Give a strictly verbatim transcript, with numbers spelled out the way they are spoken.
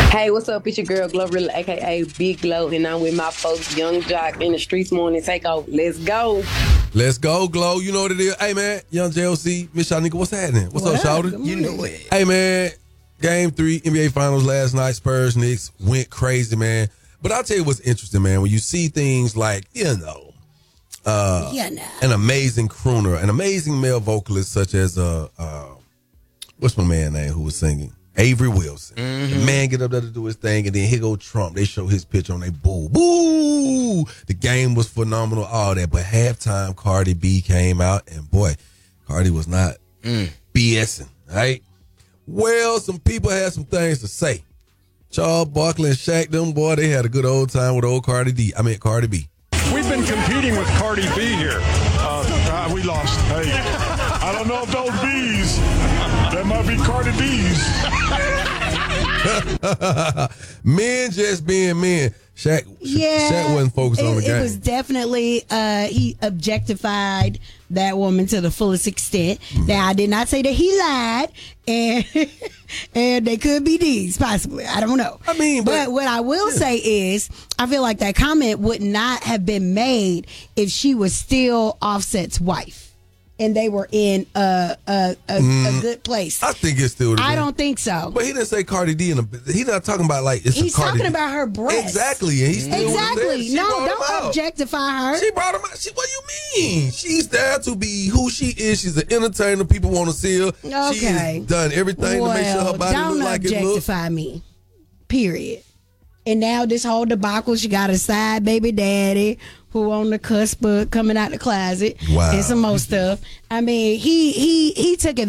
Hey, what's up? It's your girl Glorilla, aka Big Glow, and I'm with my folks, Young Jock, in the streets morning takeover. Let's go. Let's go, Glow. You know what it is. Hey, man, Young J L C, Miss Shanika, what's happening? What's What up, up? Shawty? You know it. Hey, man, game three, N B A Finals last night, Spurs, Knicks, went crazy, man. But I'll tell you what's interesting, man, when you see things like, you know, uh, Yeah, nah. an amazing crooner, an amazing male vocalist such as, uh, uh, what's my man name who was singing? Avery Wilson. Mm-hmm. The man get up there to do his thing, and then here go Trump. They show his picture on they boo. Boo! The game was phenomenal, all that. But halftime, Cardi B came out, and boy, Cardi was not Mm. BSing, right? Well, some people had some things to say. Charles Barkley and Shaq, them boy, they had a good old time with old Cardi D. I mean, Cardi B. We've been competing with Cardi B here. Uh, uh, we lost. Hey, I don't know if those B's, that might be Cardi B's. Men just being men. Shaq, Yeah, Shaq wasn't focused it, on the game. It was definitely uh, he objectified that woman to the fullest extent. Mm. Now, I did not say that he lied, and and they could be these possibly. I don't know. I mean, but- but what I will say is, I feel like that comment would not have been made if she was still Offset's wife, and they were in a a, a, a good place. I think it's still the I game. don't think so. But he didn't say Cardi D. In a, he's not talking about like it's He's a Cardi talking D. about her breasts. Exactly. And he still was there. Exactly. She No, brought him don't out. objectify her. She brought him out. She, what do you mean? She's there to be who she is. She's an entertainer. People want to see her. She Okay. has done everything well, to make sure her body don't look like it looks. objectify me. Period. And now this whole debacle, she got a side baby daddy who on the cusp of coming out the closet Wow. and some more stuff. I mean, he he he took it.